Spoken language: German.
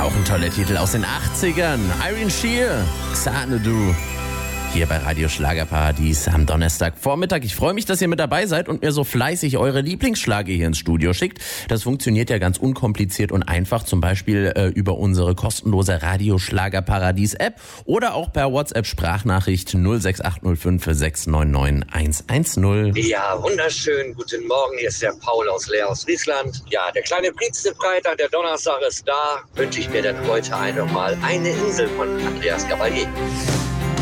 auch ein toller Titel aus den 80ern. Irene Shear, Xanadu. Hier bei Radio Schlagerparadies am Donnerstagvormittag. Ich freue mich, dass ihr mit dabei seid und mir so fleißig eure Lieblingsschlager hier ins Studio schickt. Das funktioniert ja ganz unkompliziert und einfach, zum Beispiel über unsere kostenlose Radio Schlagerparadies App oder auch per WhatsApp-Sprachnachricht 06805 699 110. Ja, wunderschön. Guten Morgen. Hier ist der Paul aus Leer aus Friesland. Ja, der kleine Priester-Freitag, der Donnerstag ist da. Wünsche ich mir dann heute einfach mal eine Insel von Andreas Gabalier.